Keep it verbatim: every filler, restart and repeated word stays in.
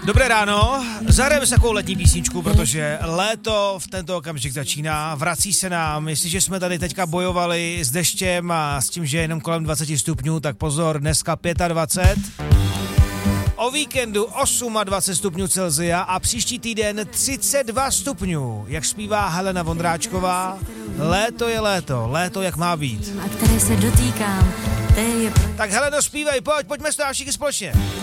Dobré ráno, zahrajeme se takovou letní písničku, protože léto v tento okamžik začíná, vrací se nám, jestliže jsme tady teďka bojovali s deštěm a s tím, že je jenom kolem dvacet stupňů, tak pozor, dneska dvacet pět, o víkendu dvacet osm stupňů Celsia a příští týden třicet dva stupňů, jak zpívá Helena Vondráčková, léto je léto, léto jak má být. A které se dotýkám, té je... Tak Heleno, zpívej, pojď, pojďme s toho všichni společně.